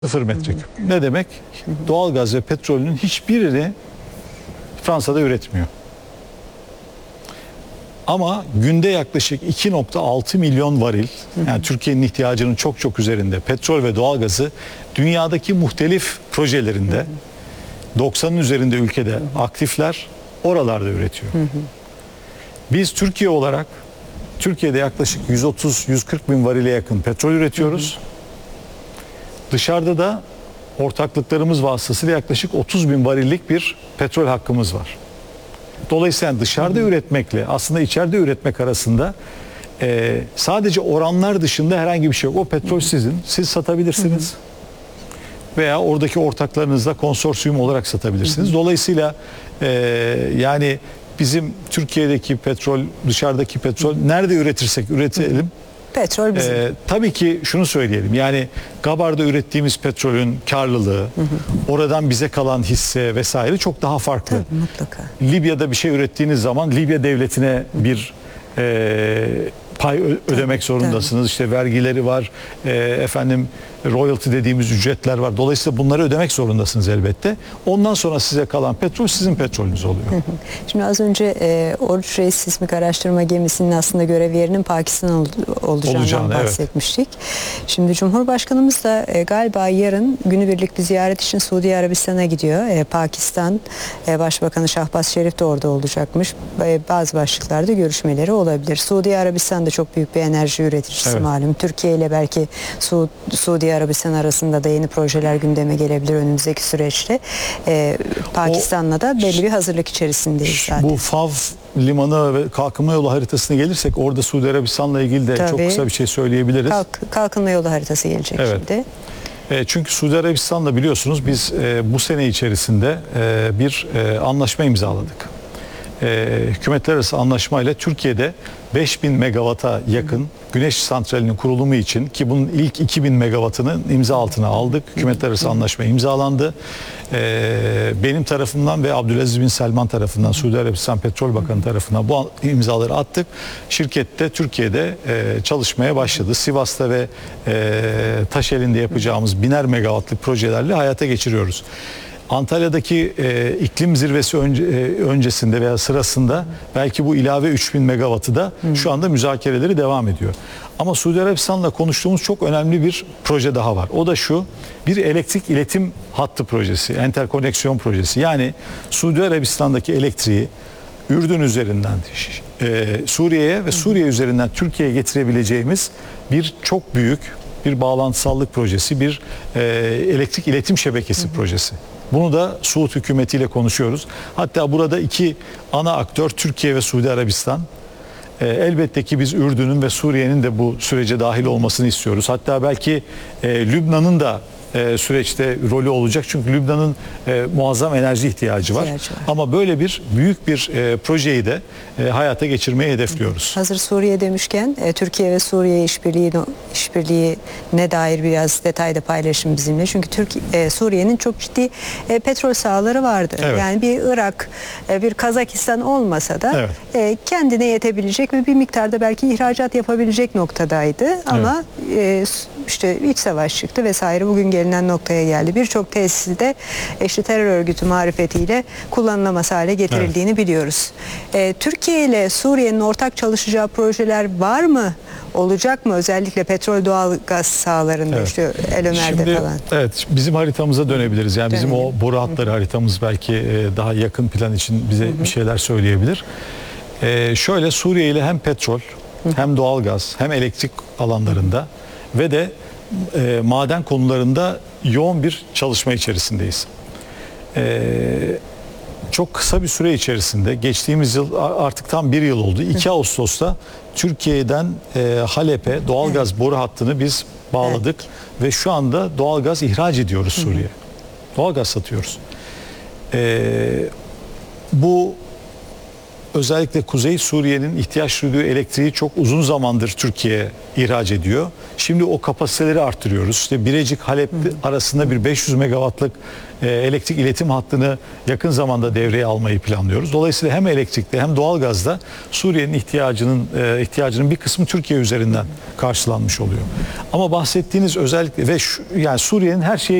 Sıfır metreküp. Ne demek? Doğalgaz ve petrolün hiçbirini Fransa'da üretmiyor. Ama günde yaklaşık 2,6 milyon varil, yani Türkiye'nin ihtiyacının çok çok üzerinde petrol ve doğalgazı dünyadaki muhtelif projelerinde 90'ın üzerinde ülkede aktifler oralarda üretiyor. Biz Türkiye olarak Türkiye'de yaklaşık 130-140 bin varile yakın petrol üretiyoruz. Dışarıda da ortaklıklarımız vasıtasıyla yaklaşık 30 bin varillik bir petrol hakkımız var. Dolayısıyla dışarıda üretmekle aslında içeride üretmek arasında sadece oranlar dışında herhangi bir şey yok. O petrol sizin, siz satabilirsiniz. Veya oradaki ortaklarınızla konsorsiyum olarak satabilirsiniz. Dolayısıyla yani bizim Türkiye'deki petrol, dışarıdaki petrol nerede üretirsek üretelim. Petrol bizim. Tabii ki şunu söyleyelim, yani Gabar'da ürettiğimiz petrolün karlılığı, oradan bize kalan hisse vesaire çok daha farklı. Tabii, mutlaka. Libya'da bir şey ürettiğiniz zaman Libya devletine bir pay ödemek zorundasınız. İşte vergileri var, royalty dediğimiz ücretler var. Dolayısıyla bunları ödemek zorundasınız elbette. Ondan sonra size kalan petrol sizin petrolünüz oluyor. Şimdi az önce Oruç Reis Sismik Araştırma Gemisi'nin aslında görev yerinin Pakistan olacağından bahsetmiştik. Evet. Şimdi Cumhurbaşkanımız da galiba yarın günübirlik bir ziyaret için Suudi Arabistan'a gidiyor. Pakistan Başbakanı Şahbaz Şerif de orada olacakmış. Bazı başlıklarda görüşmeleri olabilir. Suudi Arabistan da çok büyük bir enerji üreticisi malum. Türkiye ile belki Suudi Arabistan arasında da yeni projeler gündeme gelebilir önümüzdeki süreçte. Pakistan'la da belli bir hazırlık içerisindeyiz zaten. Bu Fav limanı ve kalkınma yolu haritasına gelirsek orada Suudi Arabistan'la ilgili de çok kısa bir şey söyleyebiliriz. Kalkınma yolu haritası gelecek şimdi. Çünkü Suudi Arabistan'la biliyorsunuz biz bu sene içerisinde bir anlaşma imzaladık. Hükümetler arası anlaşmayla Türkiye'de 5000 megawata yakın güneş santralinin kurulumu için, ki bunun ilk 2000 megawattını imza altına aldık. Hükümetler arası anlaşma imzalandı. Benim tarafımdan ve Abdülaziz bin Selman tarafından, Suudi Arabistan Petrol Bakanı tarafından bu imzaları attık. Şirket de Türkiye'de çalışmaya başladı. Sivas'ta ve Taşelin'de yapacağımız biner megawattlık projelerle hayata geçiriyoruz. Antalya'daki iklim zirvesi öncesinde veya sırasında belki bu ilave 3000 megawattı da şu anda müzakereleri devam ediyor. Ama Suudi Arabistan'la konuştuğumuz çok önemli bir proje daha var. O da şu: bir elektrik iletim hattı projesi, enterkoneksiyon projesi. Yani Suudi Arabistan'daki elektriği Ürdün üzerinden Suriye'ye ve Suriye üzerinden Türkiye'ye getirebileceğimiz bir çok büyük bir bağlantısallık projesi, bir elektrik iletim şebekesi projesi. Bunu da Suud hükümetiyle konuşuyoruz. Hatta burada iki ana aktör Türkiye ve Suudi Arabistan. Elbette ki biz Ürdün'ün ve Suriye'nin de bu sürece dahil olmasını istiyoruz. Hatta belki Lübnan'ın da süreçte rolü olacak. Çünkü Lübnan'ın muazzam enerji ihtiyacı var. Ama böyle bir büyük bir projeyi de hayata geçirmeyi hedefliyoruz. Hazır Suriye demişken Türkiye ve Suriye işbirliğine dair biraz detayda paylaşın bizimle. Çünkü Suriye'nin çok ciddi petrol sahaları vardı. Yani bir Irak, bir Kazakistan olmasa da kendine yetebilecek ve bir miktarda belki ihracat yapabilecek noktadaydı. Ama işte iç savaş çıktı vesaire, bugün gelinen noktaya geldi. Birçok tesisi de işte terör örgütü marifetiyle kullanılamaz hale getirildiğini biliyoruz. Türkiye ile Suriye'nin ortak çalışacağı projeler var mı? Olacak mı? Özellikle petrol doğalgaz sahalarında işte El Ömer'de falan. Evet, bizim haritamıza dönebiliriz. Yani bizim o boru hatları haritamız belki daha yakın plan için bize bir şeyler söyleyebilir. Şöyle, Suriye ile hem petrol hem doğalgaz hem elektrik alanlarında ve de maden konularında yoğun bir çalışma içerisindeyiz. Çok kısa bir süre içerisinde, geçtiğimiz yıl artık tam bir yıl oldu. 2 Ağustos'ta Türkiye'den Halep'e doğalgaz boru hattını biz bağladık ve şu anda doğalgaz ihraç ediyoruz Suriye'ye. Doğalgaz satıyoruz. Bu özellikle Kuzey Suriye'nin ihtiyaç duyduğu elektriği çok uzun zamandır Türkiye ihraç ediyor. Şimdi o kapasiteleri arttırıyoruz. İşte Birecik Halep arasında bir 500 megawattlık elektrik iletim hattını yakın zamanda devreye almayı planlıyoruz. Dolayısıyla hem elektrikte hem doğalgazda Suriye'nin ihtiyacının bir kısmı Türkiye üzerinden karşılanmış oluyor. Ama bahsettiğiniz özellikle ve yani Suriye'nin her şeye